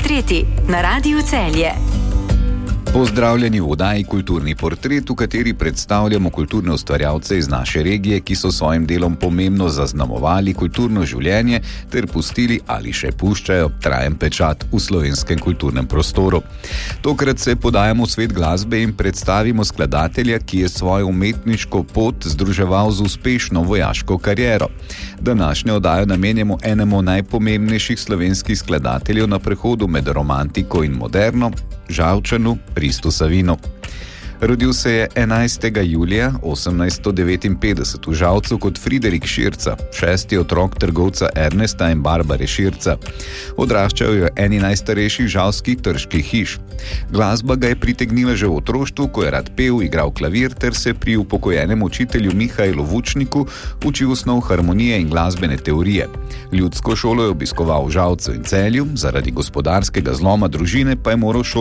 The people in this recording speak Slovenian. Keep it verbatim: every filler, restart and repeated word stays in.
portreti na Radiu Celje. Pozdravljeni v oddaji Kulturni portret, v kateri predstavljamo kulturne ustvarjalce iz naše regije, ki so svojim delom pomembno zaznamovali kulturno življenje ter pustili ali še puščajo trajen pečat v slovenskem kulturnem prostoru. Tokrat se podajamo v svet glasbe in predstavimo skladatelja, ki je svojo umetniško pot združeval z uspešno vojaško kariero. Današnjo oddajo namenjamo enemu najpomembnejših slovenskih skladateljev na prehodu med romantiko in moderno, Žalčanu Ristu Savinu. Rodil se je enajstega julija osemnajststo devetinpetdeset v Žalcu kot Friderik Širca, šesti otrok trgovca Ernesta in Barbare Širca. Odraščal je v eni najstarejših žalskih trških hiš. Glasba ga je pritegnila že v otroštvu, ko je rad pel, igral klavir ter se pri upokojenem učitelju Mihajlu Vučniku učil osnov harmonije in glasbene teorije. Ljudsko šolo je obiskoval v Žalcu in Celju, zaradi gospodarskega zloma družine pa je moral šolo